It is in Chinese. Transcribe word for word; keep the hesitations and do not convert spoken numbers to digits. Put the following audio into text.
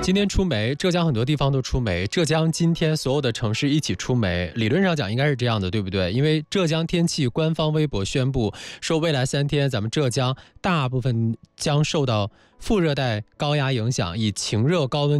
今天出梅，浙江很多地方都出梅。浙江今天所有的城市一起出梅，理论上讲应该是这样的，对不对？因为浙江天气官方微博宣布说，未来三天咱们浙江大部分将受到副热带高压影响，以晴热高温